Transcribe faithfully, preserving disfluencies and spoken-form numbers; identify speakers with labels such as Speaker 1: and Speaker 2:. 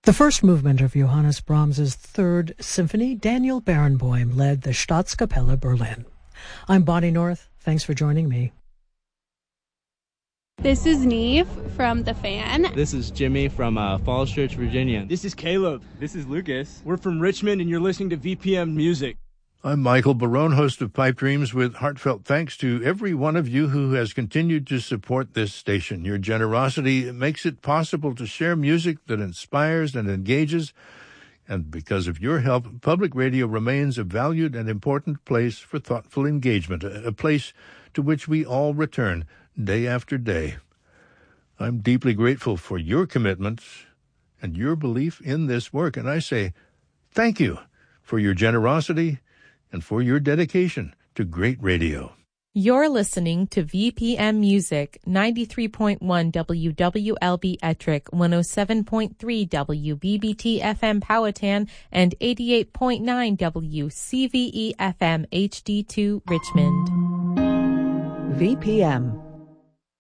Speaker 1: The first movement of Johannes Brahms's Third Symphony, Daniel Barenboim led the Staatskapelle Berlin. I'm Bonnie North. Thanks for joining me.
Speaker 2: This is Neve from The Fan.
Speaker 3: This is Jimmy from uh, Falls Church, Virginia.
Speaker 4: This is Caleb.
Speaker 5: This is Lucas.
Speaker 4: We're from Richmond, and you're listening to V P M Music.
Speaker 6: I'm Michael Barone, host of Pipe Dreams, with heartfelt thanks to every one of you who has continued to support this station. Your generosity makes it possible to share music that inspires and engages, and because of your help, public radio remains a valued and important place for thoughtful engagement, a place to which we all return day after day. I'm deeply grateful for your commitment and your belief in this work, and I say thank you for your generosity and for your dedication to great radio.
Speaker 7: You're listening to V P M Music, ninety-three point one W W L B Ettrick, one oh seven point three W B B T F M Powhatan, and eighty-eight point nine W C V E F M H D two Richmond.
Speaker 8: V P M